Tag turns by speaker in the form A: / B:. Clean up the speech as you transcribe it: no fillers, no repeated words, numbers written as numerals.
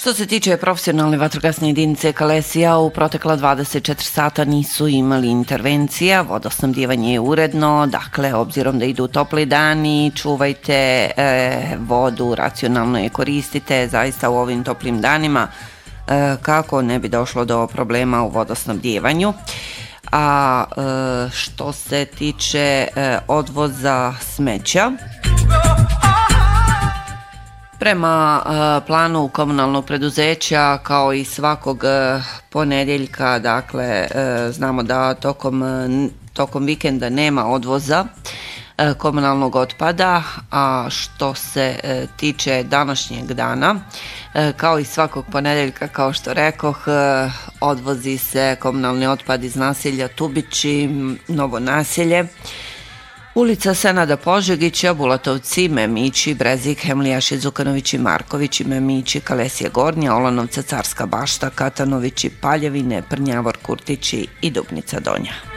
A: Što se tiče profesionalne vatrogasne jedinice Kalesija, u protekla 24 sata nisu imali intervencija, vodosnabdijevanje je uredno, dakle, obzirom da idu topli dani, čuvajte vodu, racionalno je koristite, zaista u ovim toplim danima, kako ne bi došlo do problema u vodosnabdijevanju. A što se tiče odvoza smeća, prema planu komunalnog preduzeća, kao i svakog ponedjeljka, dakle, znamo da tokom vikenda nema odvoza komunalnog otpada, a što se tiče današnjeg dana, kao i svakog ponedjeljka, kao što rekoh, odvozi se komunalni otpad iz naselja Tubići, Novo naselje, ulica Senada Požegića, Bulatovci, Memići, Brezik, Hemlijaši, Zukanovići, Markovići, Memići, Kalesija Gornja, Olanovca, Carska Bašta, Katanovići, Paljevine, Prnjavor, Kurtići i Dubnica Donja.